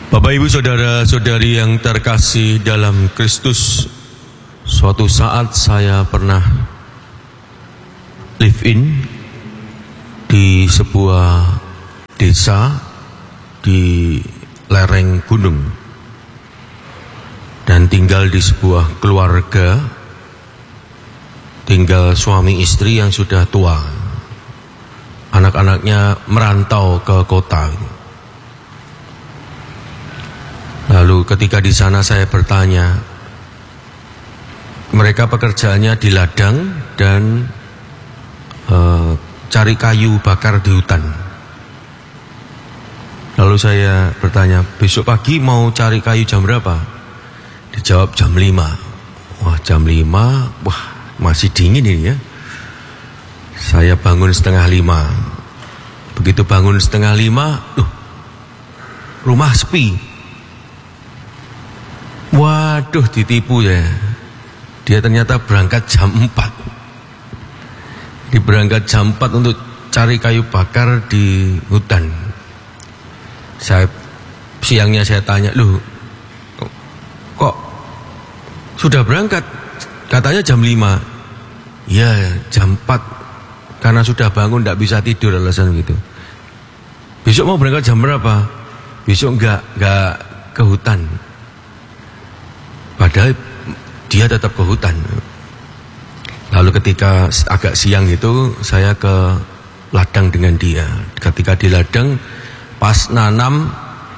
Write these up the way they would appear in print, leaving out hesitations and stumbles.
Bapak Ibu Saudara-saudari yang terkasih dalam Kristus, suatu saat saya pernah live in di sebuah desa di lereng gunung dan tinggal di sebuah keluarga, tinggal suami istri yang sudah tua, anak-anaknya merantau ke kota. Lalu ketika di sana saya bertanya, mereka pekerjaannya di ladang dan cari kayu bakar di hutan. Lalu saya bertanya, besok pagi mau cari kayu jam berapa? Dijawab jam 5. Wah, jam 5, wah masih dingin ini ya. Saya bangun setengah 5. Begitu bangun setengah 5, rumah sepi. Waduh, ditipu ya. Dia ternyata berangkat jam 4. Dia berangkat jam 4 untuk cari kayu bakar di hutan. Siangnya saya tanya, loh kok sudah berangkat? Katanya jam 5. Ya jam 4, karena sudah bangun tidak bisa tidur, alasan gitu. Besok mau berangkat jam berapa? Besok enggak ke hutan. Padahal dia tetap ke hutan. Lalu ketika agak siang itu saya ke ladang dengan dia. Ketika di ladang pas nanam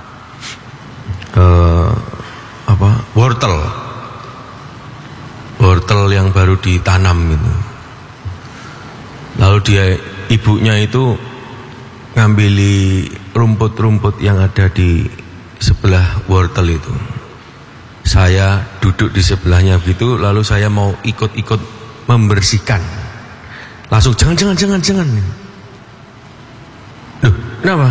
wortel yang baru ditanam itu. Lalu ibunya itu ngambili rumput-rumput yang ada di sebelah wortel itu. Saya duduk di sebelahnya begitu, lalu saya mau ikut-ikut membersihkan. Langsung jangan. Loh, kenapa?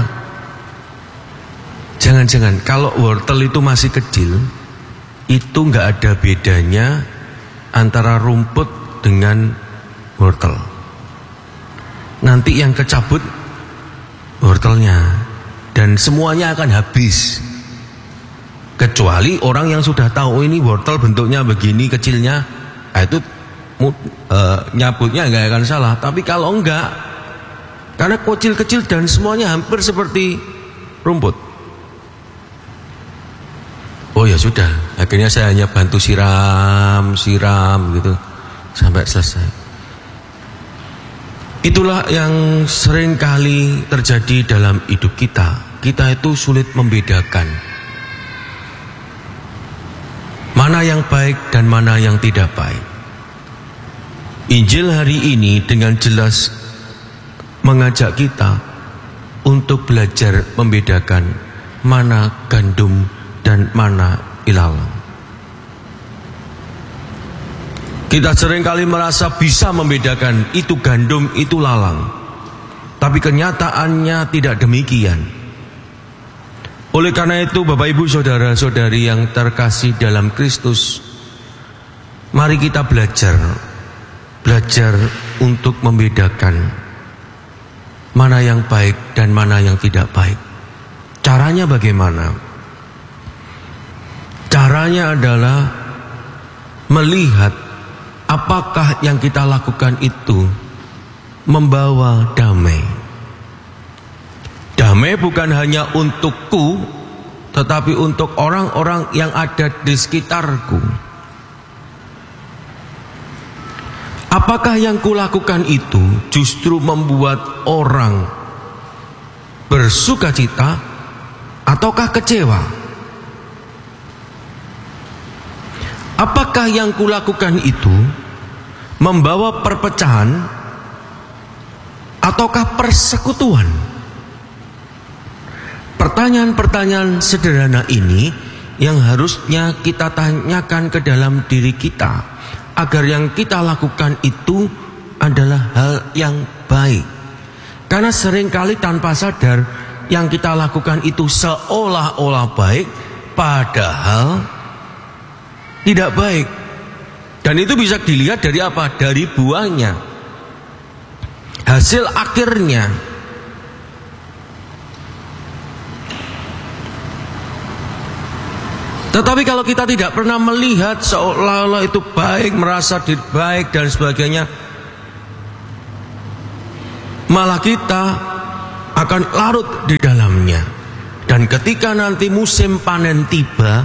Jangan. Kalau wortel itu masih kecil, itu nggak ada bedanya antara rumput dengan wortel. Nanti yang kecabut wortelnya dan semuanya akan habis. Kecuali orang yang sudah tahu ini wortel bentuknya begini kecilnya, itu nyabutnya nggak akan salah. Tapi kalau enggak, karena kecil-kecil dan semuanya hampir seperti rumput. Oh ya sudah, akhirnya saya hanya bantu siram gitu sampai selesai. Itulah yang sering kali terjadi dalam hidup kita. Kita itu sulit membedakan mana yang baik dan mana yang tidak baik. Injil hari ini dengan jelas mengajak kita untuk belajar membedakan mana gandum dan mana ilalang. Kita seringkali merasa bisa membedakan itu gandum, itu lalang. Tapi kenyataannya tidak demikian. Oleh karena itu Bapak Ibu Saudara-saudari yang terkasih dalam Kristus, mari kita belajar untuk membedakan mana yang baik dan mana yang tidak baik. Caranya bagaimana? Caranya adalah melihat apakah yang kita lakukan itu membawa damai. Damai bukan hanya untukku, tetapi untuk orang-orang yang ada di sekitarku. Apakah yang kulakukan itu justru membuat orang bersukacita ataukah kecewa? Apakah yang kulakukan itu membawa perpecahan ataukah persekutuan? Pertanyaan-pertanyaan sederhana ini yang harusnya kita tanyakan ke dalam diri kita, agar yang kita lakukan itu adalah hal yang baik. Karena seringkali tanpa sadar yang kita lakukan itu seolah-olah baik, padahal tidak baik. Dan itu bisa dilihat dari apa? Dari buahnya, hasil akhirnya. Tetapi kalau kita tidak pernah melihat seolah-olah itu baik, merasa baik dan sebagainya, malah kita akan larut di dalamnya. Dan ketika nanti musim panen tiba,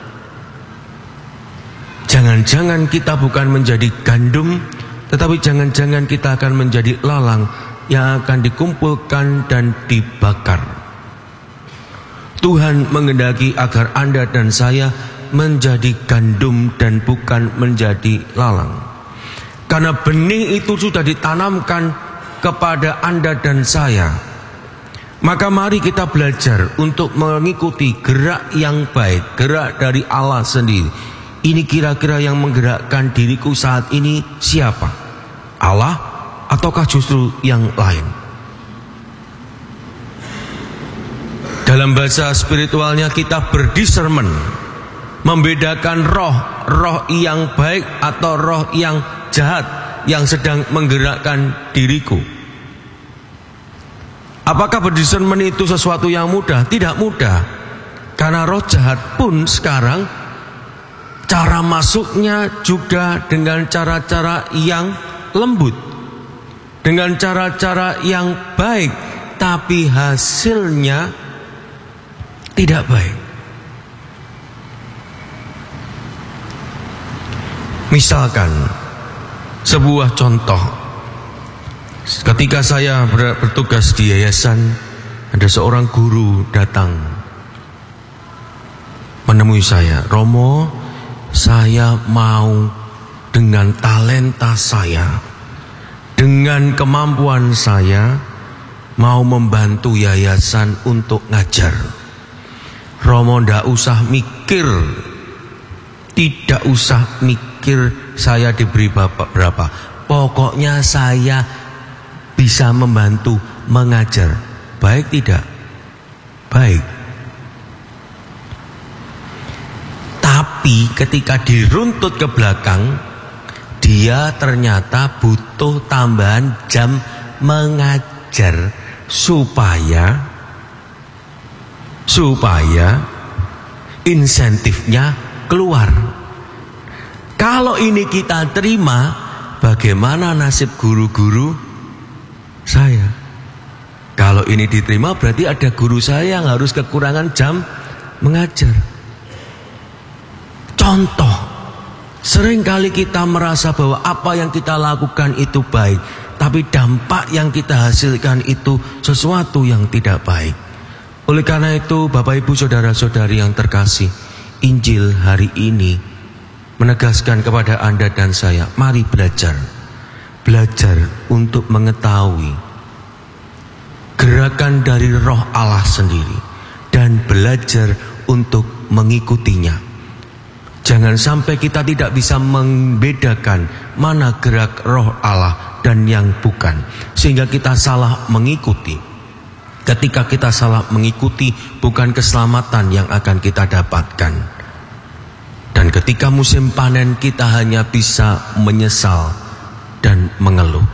jangan-jangan kita bukan menjadi gandum, tetapi jangan-jangan kita akan menjadi lalang yang akan dikumpulkan dan dibakar. Tuhan menghendaki agar Anda dan saya menjadi gandum dan bukan menjadi lalang. Karena benih itu sudah ditanamkan kepada Anda dan saya. Maka mari kita belajar untuk mengikuti gerak yang baik, gerak dari Allah sendiri. Ini kira-kira yang menggerakkan diriku saat ini siapa? Allah ataukah justru yang lain? Dalam bahasa spiritualnya kita berdiscernment, membedakan roh yang baik atau roh yang jahat yang sedang menggerakkan diriku. Apakah berdiscernment itu sesuatu yang mudah? Tidak mudah. Karena roh jahat pun sekarang cara masuknya juga dengan cara-cara yang lembut, dengan cara-cara yang baik, tapi hasilnya tidak baik. Misalkan sebuah contoh, ketika saya bertugas di yayasan, ada seorang guru datang menemui saya. Romo, saya mau dengan talenta saya, dengan kemampuan saya, mau membantu yayasan untuk ngajar. Romo ndak usah mikir, tidak usah mikir saya diberi bapak berapa. Pokoknya saya bisa membantu mengajar. Baik tidak? Baik. Tapi ketika diruntut ke belakang, dia ternyata butuh tambahan jam mengajar supaya insentifnya keluar. Kalau ini kita terima, bagaimana nasib guru-guru saya? Kalau ini diterima berarti ada guru saya yang harus kekurangan jam mengajar. Contoh, seringkali kita merasa bahwa apa yang kita lakukan itu baik, tapi dampak yang kita hasilkan itu sesuatu yang tidak baik. Oleh karena itu, Bapak Ibu saudara-saudari yang terkasih, Injil hari ini menegaskan kepada Anda dan saya, mari belajar untuk mengetahui gerakan dari roh Allah sendiri dan belajar untuk mengikutinya. Jangan sampai kita tidak bisa membedakan mana gerak roh Allah dan yang bukan, sehingga kita salah mengikuti. Ketika kita salah mengikuti, bukan keselamatan yang akan kita dapatkan. Dan ketika musim panen, kita hanya bisa menyesal dan mengeluh.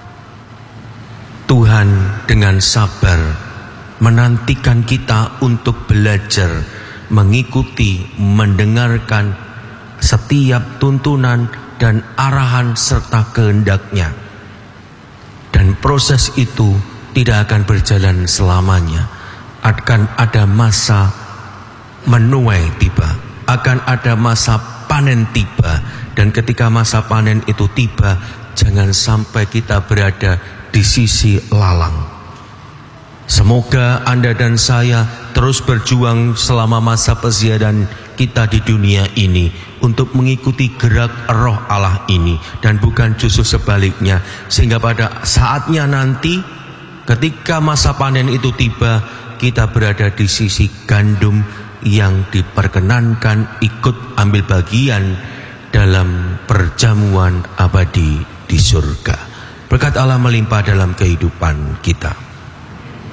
Tuhan dengan sabar menantikan kita untuk belajar, mengikuti, mendengarkan setiap tuntunan dan arahan serta kehendak-Nya. Dan proses itu tidak akan berjalan selamanya. Akan ada masa menuai tiba, akan ada masa panen tiba. Dan ketika masa panen itu tiba, jangan sampai kita berada di sisi lalang. Semoga Anda dan saya terus berjuang selama masa peziarah kita di dunia ini untuk mengikuti gerak roh Allah ini, dan bukan justru sebaliknya, sehingga pada saatnya nanti ketika masa panen itu tiba, kita berada di sisi gandum yang diperkenankan ikut ambil bagian dalam perjamuan abadi di surga. Berkat Allah melimpah dalam kehidupan kita.